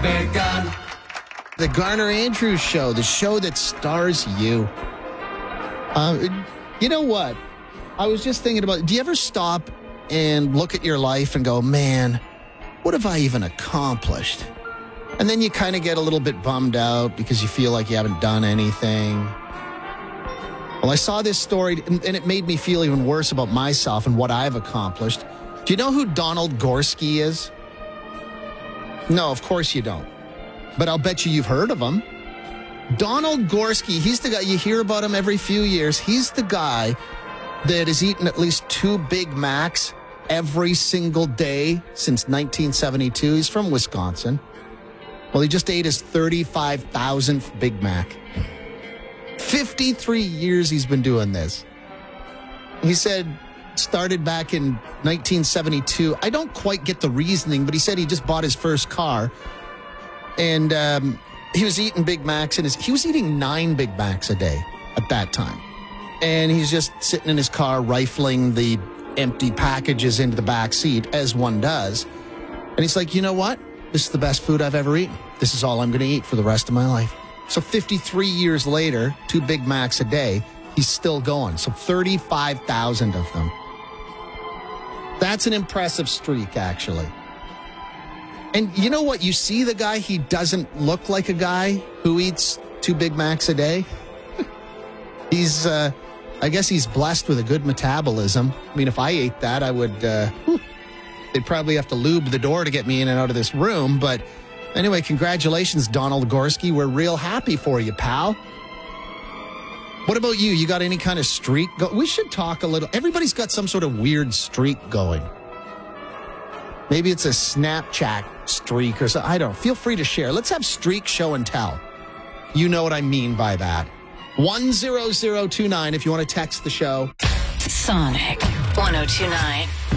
begun. The Garner Andrews Show, the show that stars you. You know what? I was just thinking about, do you ever stop and look at your life and go, man, what have I even accomplished? And then you kind of get a little bit bummed out because you feel like you haven't done anything. Well, I saw this story, and it made me feel even worse about myself and what I've accomplished. Do you know who Donald Gorski is? No, of course you don't. But I'll bet you've heard of him. Donald Gorski, he's the guy, you hear about him every few years. He's the guy that has eaten at least 2 Big Macs every single day since 1972. He's from Wisconsin. Well, he just ate his 35,000th Big Mac. 53 years he's been doing this. He said, started back in 1972. I don't quite get the reasoning, but he said he just bought his first car. And he was eating Big Macs, and he was eating 9 Big Macs a day at that time. And he's just sitting in his car rifling the empty packages into the back seat, as one does. And he's like, you know what? This is the best food I've ever eaten. This is all I'm going to eat for the rest of my life. So 53 years later, 2 Big Macs a day, he's still going. So 35,000 of them. That's an impressive streak, actually. And you know what? You see the guy, he doesn't look like a guy who eats 2 Big Macs a day. He's, I guess he's blessed with a good metabolism. I mean, if I ate that, I would, they'd probably have to lube the door to get me in and out of this room. But anyway, congratulations, Donald Gorski. We're real happy for you, pal. What about you? You got any kind of streak? We should talk a little. Everybody's got some sort of weird streak going. Maybe it's a Snapchat streak or something. I don't know. Feel free to share. Let's have streak show and tell. You know what I mean by that. 10029 if you want to text the show. Sonic 1029.